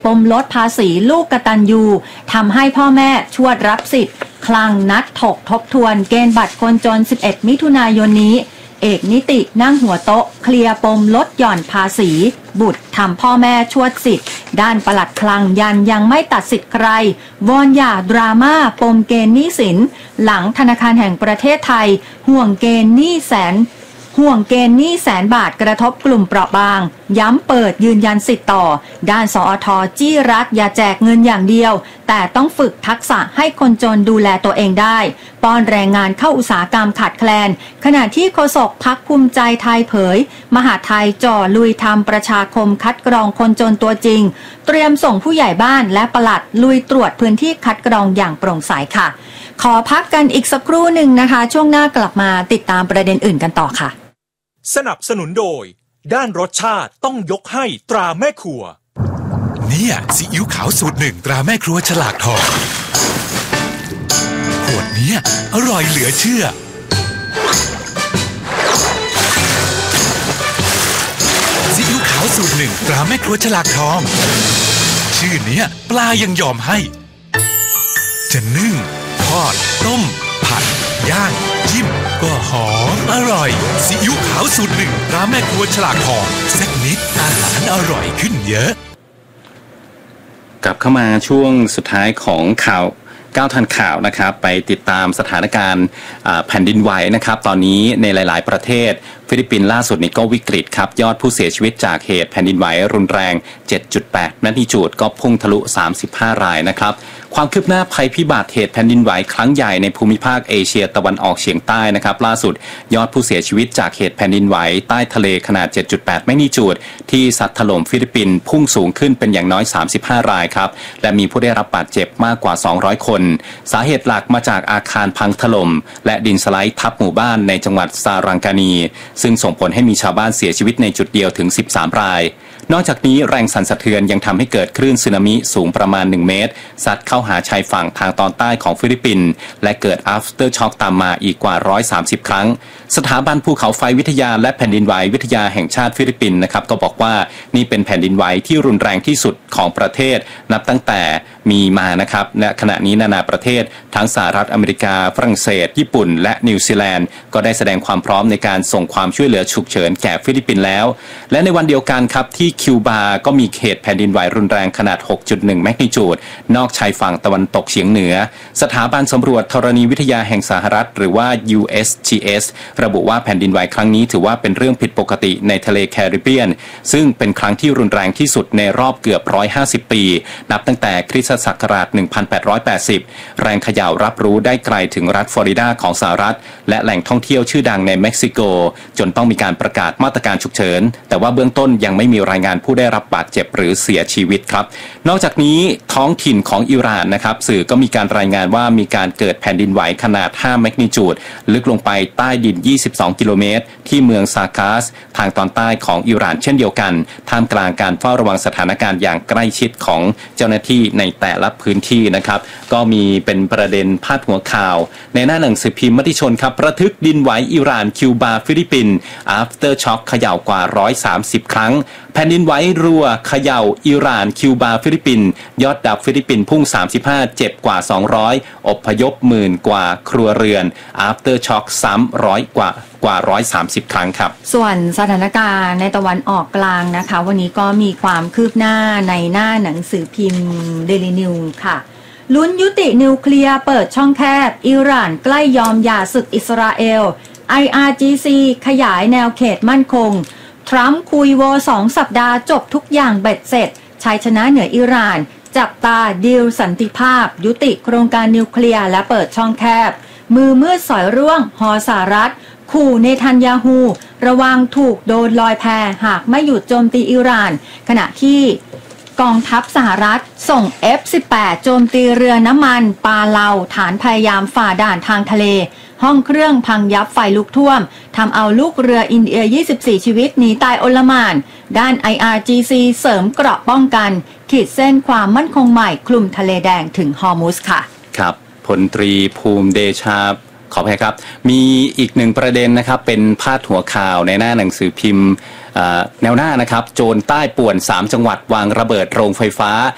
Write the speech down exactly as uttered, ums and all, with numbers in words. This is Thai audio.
ปมลดภาษีลูกกตัญญูทำให้พ่อแม่ชวดรับสิทธิ์คลังนัดถกทบทวนเกณฑ์บัตรคนจนสิบเอ็ดมิถุนายนนี้เอกนิตินั่งหัวโต๊ะเคลียร์ปมลดหย่อนภาษีบุตรทำพ่อแม่ชวดสิทธิ์ด้านปลัดคลังยันยังไม่ตัดสิทธิ์ใครวอนอย่าดราม่าปมเกณฑ์หนี้สินหลังธนาคารแห่งประเทศไทยห่วงเกณฑ์หนี้แสนห่วงเกณฑ์หนี้แสนบาทกระทบกลุ่มเปราะบางย้ำเปิดยืนยันสิทธิ์ต่อด้านสอทจี้รัฐอย่าแจกเงินอย่างเดียวแต่ต้องฝึกทักษะให้คนจนดูแลตัวเองได้ป้อนแรงงานเข้าอุตสาหกรรมขาดแคลนขณะที่โฆษกพรรคภูมิใจไทยเผยมหาไทยจ่อลุยทำประชาคมคัดกรองคนจนตัวจริงเตรียมส่งผู้ใหญ่บ้านและปลัดลุยตรวจพื้นที่คัดกรองอย่างโปร่งใสค่ะขอพักกันอีกสักครู่หนึ่งนะคะช่วงหน้ากลับมาติดตามประเด็นอื่นกันต่อค่ะสนับสนุนโดยด้านรสชาติต้องยกให้ตราแม่ครัวเนี่ยซีอิ๊วขาวสูตรหนึ่งตราแม่ครัวฉลากทองขวดเนี้ยอร่อยเหลือเชื่อซีอิ๊วขาวสูตรหนึ่งตราแม่ครัวฉลากทองชื่อเนี้ยปลายังยอมให้จะนึ่งทอดต้มผัดย่างจิ้มก็หอมอร่อยซีอิ๊วขาวสูตรหนึ่งตราแม่ครัวฉลากทองสักนิดอาหารอร่อยขึ้นเยอะกลับเข้ามาช่วงสุดท้ายของข่าวก้าวทันข่าวนะครับไปติดตามสถานการณ์แผ่นดินไหวนะครับตอนนี้ในหลายๆประเทศฟิลิปปินส์ล่าสุดนี้ก็วิกฤตครับยอดผู้เสียชีวิตจากเหตุแผ่นดินไหวรุนแรง เจ็ดจุดแปด แมกนิจูดก็พุ่งทะลุสามสิบห้ารายนะครับความคืบหน้าภัยพิบัติเหตุแผ่นดินไหวครั้งใหญ่ในภูมิภาคเอเชียตะวันออกเฉียงใต้นะครับล่าสุดยอดผู้เสียชีวิตจากเหตุแผ่นดินไหวใต้ทะเลขนาด เจ็ดจุดแปด แมกนิจูดที่ซัดถล่มฟิลิปปินส์พุ่งสูงขึ้นเป็นอย่างน้อยสามสิบห้ารายครับและมีผู้ได้รับบาดเจ็บมากกว่าสองร้อยคนสาเหตุหลักมาจากอาคารพังถล่มและดินสไลด์ทับหมู่บ้านในจังหวัดซารังกานีซึ่งส่งผลให้มีชาวบ้านเสียชีวิตในจุดเดียวถึงสิบสามรายนอกจากนี้แรงสั่นสะเทือนยังทำให้เกิดคลื่นสึนามิสูงประมาณหนึ่งเมตรซัดเข้าหาชายฝั่งทางตอนใต้ของฟิลิปปินส์และเกิด after shock ตามมาอีกกว่าหนึ่งร้อยสามสิบครั้งสถาบันภูเขาไฟวิทยาและแผ่นดินไหววิทยาแห่งชาติฟิลิปปินส์นะครับก็บอกว่านี่เป็นแผ่นดินไหวที่รุนแรงที่สุดของประเทศนับตั้งแต่มีมานะครับและขณะนี้นานาประเทศทั้งสหรัฐอเมริกาฝรั่งเศสญี่ปุ่นและนิวซีแลนด์ก็ได้แสดงความพร้อมในการส่งความช่วยเหลือฉุกเฉินแก่ฟิลิปปินส์แล้วและในวันเดียวกันครับที่คิวบาก็มีเหตุแผ่นดินไหวรุนแรงขนาด หกจุดหนึ่ง แมกนิจูดนอกชายฝั่งตะวันตกเฉียงเหนือสถาบันสำรวจธรณีวิทยาแห่งสหรัฐหรือว่า ยู เอส จี เอส ระบุว่าแผ่นดินไหวครั้งนี้ถือว่าเป็นเรื่องผิดปกติในทะเลแคริบเบียนซึ่งเป็นครั้งที่รุนแรงที่สุดในรอบเกือบหนึ่งร้อยห้าสิบปีนับตั้งแต่คริสตศักราชหนึ่งพันแปดร้อยแปดสิบแรงเขย่ารับรู้ได้ไกลถึงรัฐฟลอริดาของสหรัฐและแหล่งท่องเที่ยวชื่อดังในเม็กซิโกจนต้องมีการประกาศมาตรการฉุกเฉินแต่ว่าเบื้องต้นยังไม่มีรายงานผู้ได้รับบาดเจ็บหรือเสียชีวิตครับนอกจากนี้ท้องถิ่นของอิหร่านนะครับสื่อก็มีการรายงานว่ามีการเกิดแผ่นดินไหวขนาดห้าแมกนิจูดลึกลงไปใต้ดินยี่สิบสองกิโลเมตรที่เมืองซากัสทางตอนใต้ของอิหร่านเช่นเดียวกันท่ามกลางการเฝ้าระวังสถานการณ์อย่างใกล้ชิดของเจ้าหน้าที่ในแต่ละพื้นที่นะครับก็มีเป็นประเด็นพาดหัวข่าวในหน้าหนังสือพิมพ์มติชนครับระทึกดินไหวอิหร่านคิวบาฟิลิปปินส์ after shock เขย่ากว่าหนึ่งร้อยสามสิบครั้งแผ่นดินไหวรัวเขย่าอิหร่านคิวบาฟิลิปปินส์ยอดดับฟิลิปปินส์พุ่งสามสิบห้าเจ็บกว่าสองร้อยอพยพหมื่นกว่าครัวเรือน after shock ซ้ำร้อยกว่ากว่าหนึ่งร้อยสามสิบครั้งครับส่วนสถานการณ์ในตะวันออกกลางนะคะวันนี้ก็มีความคืบหน้าในหน้าหนังสือพิมพ์ Daily News ค่ะลุ้นยุตินิวเคลียร์เปิดช่องแคบอิหร่านใกล้ยอมหย่าศึกอิสราเอล ไอ อาร์ จี ซี ขยายแนวเขตมั่นคงทรัมป์คุยโวสองสัปดาห์จบทุกอย่างเบ็ดเสร็จชัยชนะเหนืออิหร่านจับตาดีลสันติภาพยุติโครงการนิวเคลียร์และเปิดช่องแคบมือมืดสอยร่วงหอสหรัฐขู่เนทันยาฮูระวังถูกโดนลอยแพหากไม่หยุดโจมตีอิหร่านขณะที่กองทัพสหรัฐส่ง เอฟ สิบแปด โจมตีเรือน้ำมันปาเลาฐานพยายามฝ่าด่านทางทะเลห้องเครื่องพังยับไฟลุกท่วมทำเอาลูกเรืออินเดียยี่สิบสี่ชีวิตหนีตายโอลหม่านด้าน ไอ อาร์ จี ซี เสริมเกราะป้องกันขีดเส้นความมั่นคงใหม่คลุมทะเลแดงถึงฮอร์มุซค่ะครับพลตรีภูมิเดชาขออภัยครับมีอีกหนึ่งประเด็นนะครับเป็นพาดหัวข่าวในหน้าหนังสือพิมพ์แนวหน้านะครับโจรใต้ป่วนสามจังหวัดวางระเบิดโรงไฟฟ้า